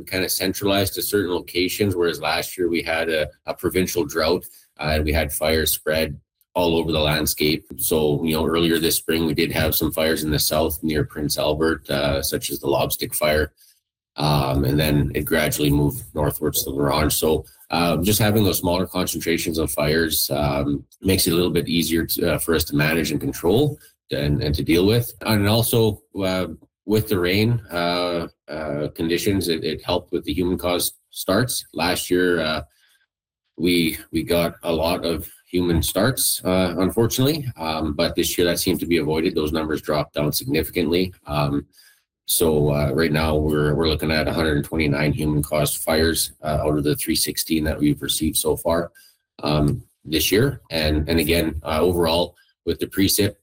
been kind of centralized to certain locations, whereas last year we had a provincial drought and we had fires spread all over the landscape. So, earlier this spring, we did have some fires in the south near Prince Albert, such as the Lobstick Fire. And then it gradually moved northwards to La Ronge. So just having those smaller concentrations of fires makes it a little bit easier for us to manage and control and to deal with. And also with the rain conditions, it helped with the human-caused starts. Last year, we got a lot of human starts, unfortunately, but this year that seemed to be avoided. Those numbers dropped down significantly. So right now we're looking at 129 human-caused fires out of the 316 that we've received so far this year. And again, overall with the precip,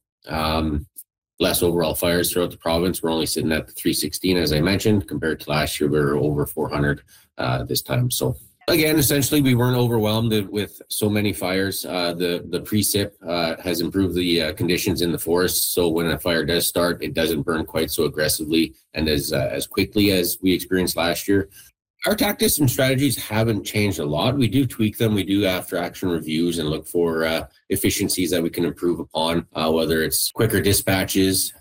less overall fires throughout the province. We're only sitting at the 316, as I mentioned, compared to last year. We were over 400 this time. So again, essentially, we weren't overwhelmed with so many fires. The precip has improved the conditions in the forest. So when a fire does start, it doesn't burn quite so aggressively and as quickly as we experienced last year. Our tactics and strategies haven't changed a lot. We do tweak them. We do after-action reviews and look for efficiencies that we can improve upon, whether it's quicker dispatches,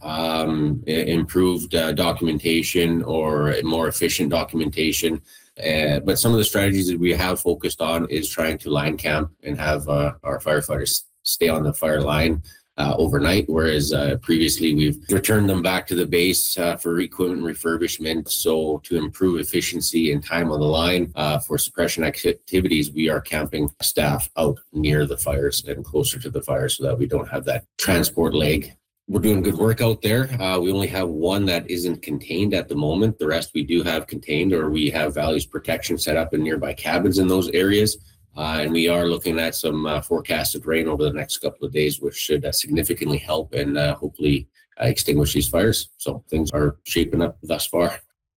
improved documentation, or more efficient documentation. But some of the strategies that we have focused on is trying to line camp and have our firefighters stay on the fire line overnight, whereas previously we've returned them back to the base for equipment refurbishment. So to improve efficiency and time on the line for suppression activities, we are camping staff out near the fires and closer to the fires so that we don't have that transport leg. We're doing good work out there. We only have one that isn't contained at the moment. The rest we do have contained, or we have values protection set up in nearby cabins in those areas. And we are looking at some forecasted rain over the next couple of days, which should significantly help and hopefully extinguish these fires. So things are shaping up thus far.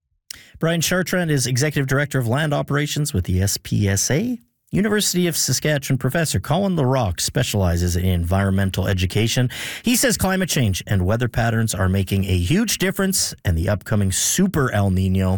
Brian Chartrand is Executive Director of Land Operations with the SPSA. University of Saskatchewan professor Colin Larocque specializes in environmental education. He says climate change and weather patterns are making a huge difference, and the upcoming Super El Nino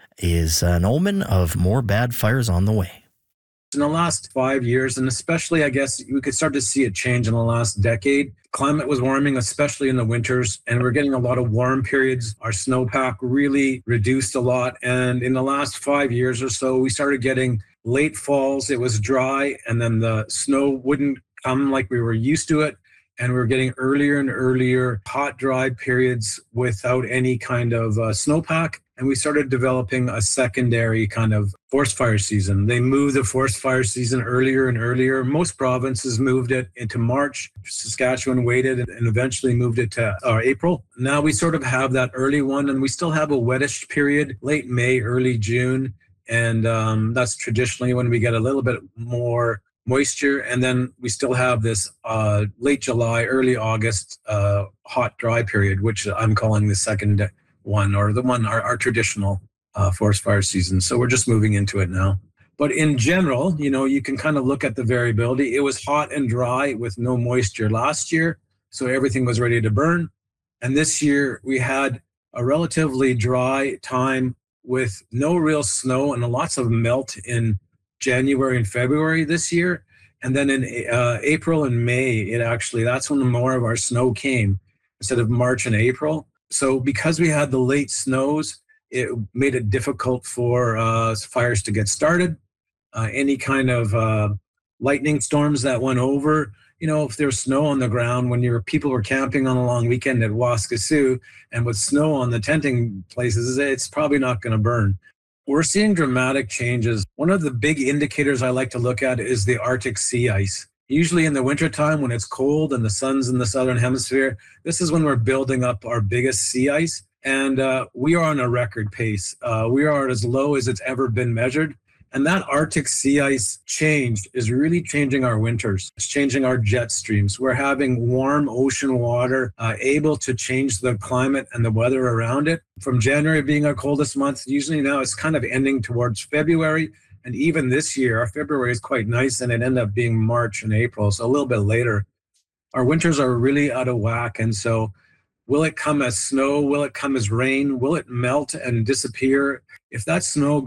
is an omen of more bad fires on the way. In the last 5 years, and especially, I guess, we could start to see a change in the last decade. Climate was warming, especially in the winters, and we're getting a lot of warm periods. Our snowpack really reduced a lot. And in the last 5 years or so, we started getting late falls. It was dry, and then the snow wouldn't come like we were used to it. And we were getting earlier and earlier hot, dry periods without any kind of snowpack. And we started developing a secondary kind of forest fire season. They moved the forest fire season earlier and earlier. Most provinces moved it into March. Saskatchewan waited and eventually moved it to April. Now we sort of have that early one, and we still have a wettish period, late May, early June. And that's traditionally when we get a little bit more moisture. And then we still have this late July, early August hot, dry period, which I'm calling the second one, or the one, our traditional forest fire season. So we're just moving into it now. But in general, you can kind of look at the variability. It was hot and dry with no moisture last year, so everything was ready to burn. And this year we had a relatively dry time with no real snow and lots of melt in January and February this year. And then in April and May, that's when more of our snow came instead of March and April. So because we had the late snows, it made it difficult for fires to get started. Any kind of lightning storms that went over, if there's snow on the ground, when people were camping on a long weekend at Waskesiu, and with snow on the tenting places, it's probably not going to burn. We're seeing dramatic changes. One of the big indicators I like to look at is the Arctic sea ice. Usually in the wintertime when it's cold and the sun's in the southern hemisphere, this is when we're building up our biggest sea ice. And we are on a record pace. We are as low as it's ever been measured. And that Arctic sea ice change is really changing our winters. It's changing our jet streams. We're having warm ocean water able to change the climate and the weather around it. From January being our coldest month, usually now it's kind of ending towards February. And even this year, our February is quite nice, and it ended up being March and April, so a little bit later. Our winters are really out of whack, and so will it come as snow? Will it come as rain? Will it melt and disappear? If that snow